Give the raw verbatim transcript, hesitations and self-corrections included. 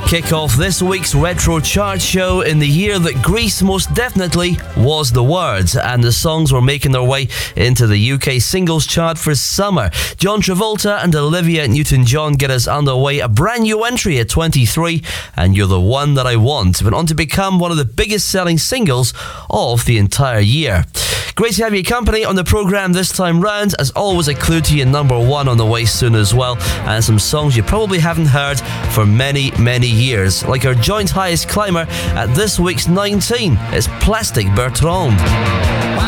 Kick off this week's Retro Chart show in the year that Grease most definitely was the word, and the songs were making their way into the U K singles chart for summer. John Travolta and Olivia Newton-John get us underway, a brand new entry at twenty-three, and You're the One That I Want went on to become one of the biggest selling singles of the entire year. Great to have your company on the programme this time round. As always, a clue to your number one on the way soon as well, and some songs you probably haven't heard for many, many years, like our joint highest climber at this week's nineteen. It's Plastic Bertrand.